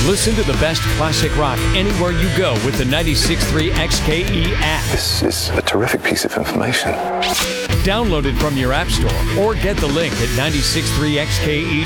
Listen to the best classic rock anywhere you go with the 96.3 XKE app. This is a terrific piece of information. Download it from your app store or get the link at 963xke